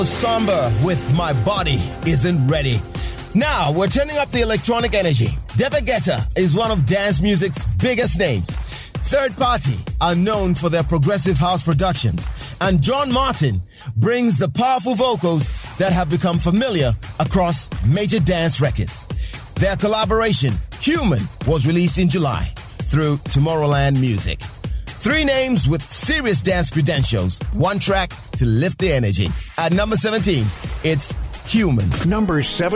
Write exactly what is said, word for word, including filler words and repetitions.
Somber with My Body Isn't Ready. Now we're turning up the electronic energy. David Guetta is one of dance music's biggest names. Third Party are known for their progressive house productions, and John Martin brings the powerful vocals that have become familiar across major dance records. Their collaboration, Human, was released in July through Tomorrowland Music. Three names with serious dance credentials, one track to lift the energy. At number seventeen, it's Human. Number seven.